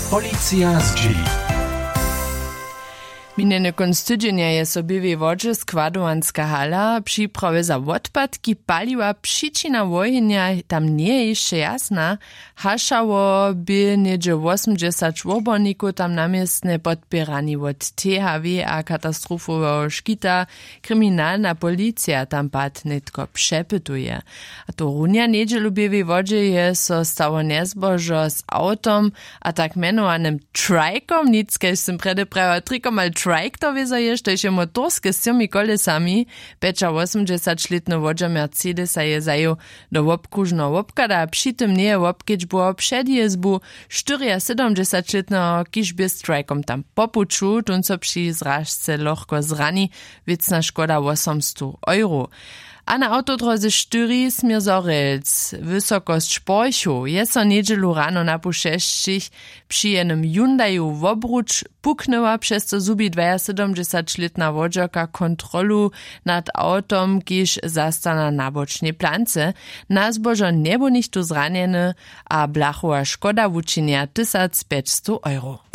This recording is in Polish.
Policja z dzieli. Minjeny konc tydzienia je so běwej wodźe składowanska hala. Připrawy za odpadki paliwa przyczyna wojenja tam nie je jeszcze jasna. Hašało by niedzie 80 oborników tam namiestne podpierani od THW a katastrofowego škita. Kryminalna policja tam pad netko przepytuje. A to runia niedzielu běwej wodźe je so stało nezbožo z autom a tak menowanym trajkom, nic kež sem predeprava trikom, ale trike to wiezo jest, to je motorske z tymi kolesami. 85-letny wodzia Mercedesa je zajął do obkrużno obkada, a przy tym nie je obkieć było przed jezbu 74-letnego kiż by z trikom tam popuczu, tunco przy zrażce lochko zrani, wiecna szkoda 800 €. A na autodroze 4 smier Zorelc, wysokość Šporchu, je so niedzielu rano na pušešćich przy jenym Hyundaiu w obruč puknęła, przez co zubi 72-letna wodzioka kontrolu nad autom, kiż zastana na bocznej plance. Na zbożo nie był nichtu zranieny, a blachowa szkoda wučinia 1500 €.